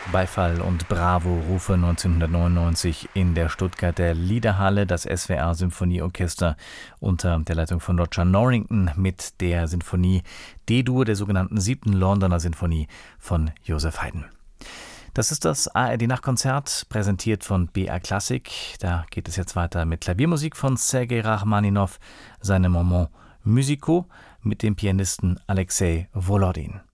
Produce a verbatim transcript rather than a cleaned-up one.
Beifall und Bravo-Rufe neunzehnhundertneunundneunzig in der Stuttgarter Liederhalle. Das S W R-Symphonieorchester unter der Leitung von Roger Norrington mit der Sinfonie D-Dur, der sogenannten siebten Londoner Sinfonie von Joseph Haydn. Das ist das A R D-Nachtkonzert, präsentiert von B R Klassik. Da geht es jetzt weiter mit Klaviermusik von Sergei Rachmaninow, seinem Moments musicaux mit dem Pianisten Alexei Volodin.